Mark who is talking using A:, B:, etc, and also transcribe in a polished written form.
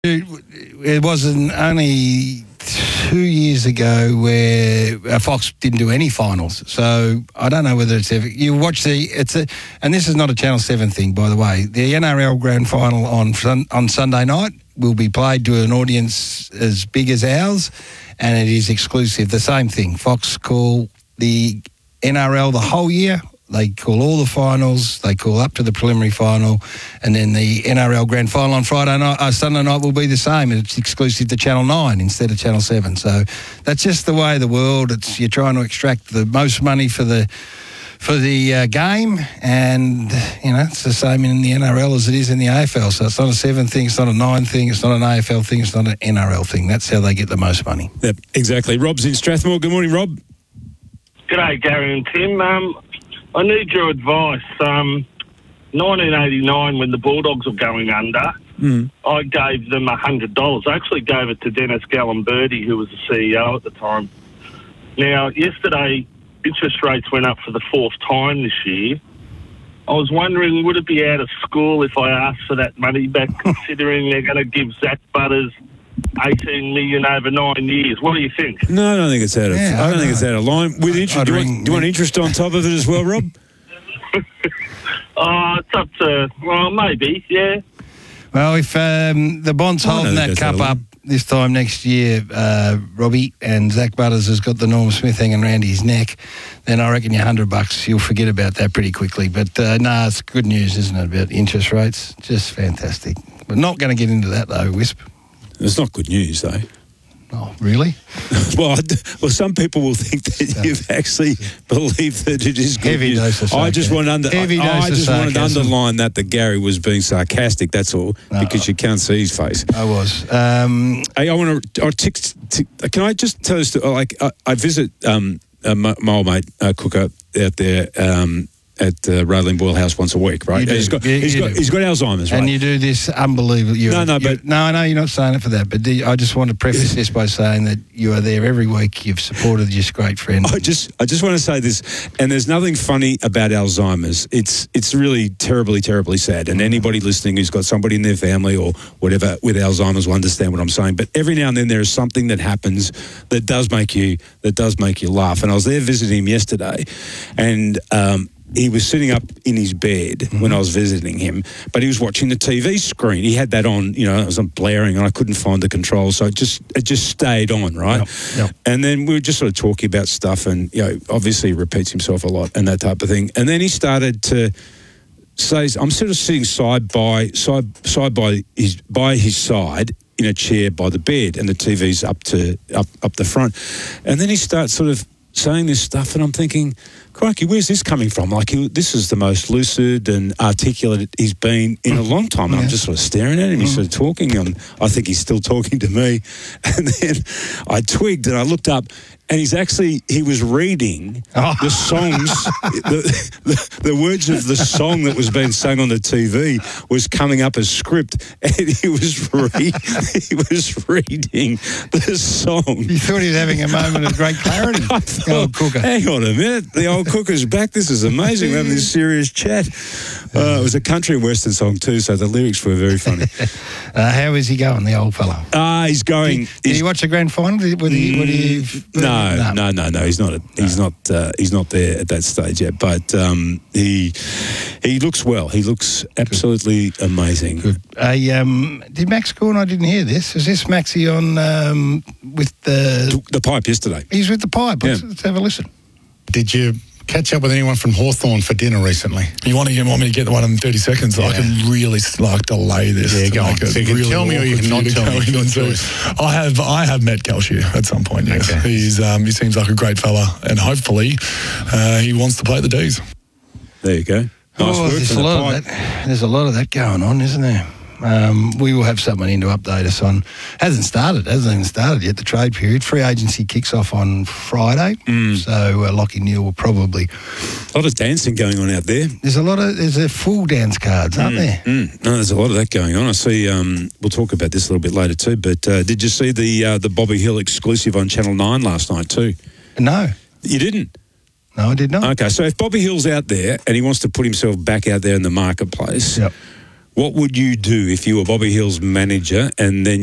A: It wasn't only 2 years ago where Fox didn't do any finals. So I don't know whether it's ever. You watch and this is not a Channel 7 thing, by the way. The NRL Grand Final on Sunday night will be played to an audience as big as ours, and it is exclusive. The same thing. Fox call the NRL the whole year. They call all the finals. They call up to the preliminary final, and then the NRL Grand Final on Sunday night will be the same. It's exclusive to Channel 9 instead of Channel 7. So that's just the way of the world. You're trying to extract the most money for the game, and it's the same in the NRL as it is in the AFL. So it's not a 7 thing, it's not a 9 thing, it's not an AFL thing, it's not an NRL thing. That's how they get the most money.
B: Yep, exactly. Rob's in Strathmore. Good morning, Rob.
C: G'day, Gary and Tim. I need your advice. 1989, when the Bulldogs were going under, I gave them $100. I actually gave it to Dennis Gallimberti, who was the CEO at the time. Now, yesterday, interest rates went up for the 4th time this year. I was wondering, would it be out of school if I asked for that money back, considering they're going to give Zach Butters $18 million over 9 years? What do you think?
B: No, I don't think it's out of. I don't think it's out of line. With interest, do you want interest on top of it as well, Rob?
C: It's up to maybe, yeah.
A: Well, if the Bond's holding that cup up this time next year, Robbie, and Zach Butters has got the Norm Smith hanging around his neck, then I reckon your $100 you'll forget about that pretty quickly. But it's good news, isn't it, about interest rates? Just fantastic. We're not going to get into that though, Wisp.
B: It's not good news, though.
A: Oh, really?
B: well, some people will think that you've actually believed that it is good
A: news. Dose of sarcasm.
B: I just wanted to underline that Gary was being sarcastic, that's all, because you can't see his face.
A: I was.
B: Hey, I want to... Can I just tell us, I visit my old mate, Cooker, out there... at Raylene Boyle House once a week, right? He's got Alzheimer's, right?
A: And you do this unbelievable... No, I know you're not saying it for that, but I just want to preface this by saying that you are there every week. You've supported your great friend.
B: I just want to say this, and there's nothing funny about Alzheimer's. It's really terribly, terribly sad, and anybody listening who's got somebody in their family or whatever with Alzheimer's will understand what I'm saying. But every now and then there is something that happens that does make you laugh. And I was there visiting him yesterday, and he was sitting up in his bed when I was visiting him, but he was watching the TV screen. He had that on, it was on blaring, and I couldn't find the controls, so it just stayed on, right?
A: Yep.
B: And then we were just sort of talking about stuff, and obviously he repeats himself a lot and that type of thing. And then he started to say, I'm sort of sitting side by his side in a chair by the bed, and the TV's up the front, and then he starts sort of saying this stuff, and I'm thinking, crikey, where's this coming from? This is the most lucid and articulate he's been in a long time. And I'm just sort of staring at him. He's sort of talking. I think he's still talking to me. And then I twigged and I looked up, and he was reading the songs, the words of the song that was being sung on the TV was coming up as script, and he was reading the song.
A: You thought he was having a moment of great clarity. The old Cooker.
B: Hang on a minute, the old Cooker's back. This is amazing. We're having this serious chat. It was a country and western song too, so the lyrics were very funny.
A: How is he going, the old fellow?
B: He's going.
A: Did he watch the grand final?
B: No. He's not. He's not there at that stage yet. But he looks well. He looks absolutely amazing.
A: Good. Did Max go on? I didn't hear this. Is this Maxie on with
B: the pipe yesterday?
A: He's with the pipe. Let's have a listen.
D: Did you catch up with anyone from Hawthorn for dinner recently? You want me to get the one in 30 seconds? Yeah. I can really delay this.
A: Yeah, go on.
D: So you can really tell me, or you can not tell me. I have met Kelshire at some point. Yes, okay. He seems like a great fella, and hopefully he wants to play the D's.
B: There you go. Nice work.
A: There's a lot of that going on, isn't there? We will have someone in to update us on. Hasn't even started yet, the trade period. Free agency kicks off on Friday, so Lockie Neal will probably...
B: A lot of dancing going on out there.
A: There's a full dance cards, aren't there?
B: No, there's a lot of that going on. I see, we'll talk about this a little bit later too, but did you see the Bobby Hill exclusive on Channel 9 last night too?
A: No.
B: You didn't?
A: No, I did not.
B: Okay, so if Bobby Hill's out there and he wants to put himself back out there in the marketplace...
A: Yep.
B: What would you do if you were Bobby Hill's manager and then